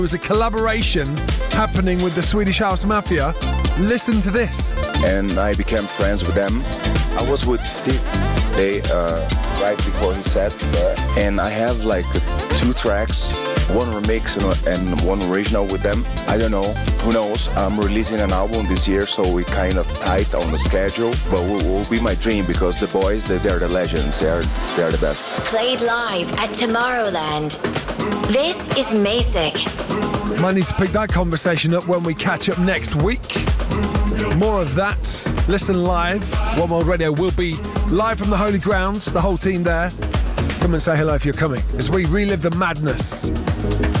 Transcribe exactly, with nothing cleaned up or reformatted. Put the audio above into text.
was a collaboration happening with the Swedish House Mafia. Listen to this. And I became friends with them. I was with Steve they uh, right before he said, uh, and I have like two tracks, one remix and, and one original with them. I don't know, who knows? I'm releasing an album this year, so we kind of tight on the schedule, but will will be my dream because the boys, they, they're the legends. They're they're the best. Played live at Tomorrowland. This is Masick. Might need to pick that conversation up when we catch up next week. More of that. Listen live. One World Radio will be live from the Holy Grounds. The whole team there. Come and say hello if you're coming as we relive the madness.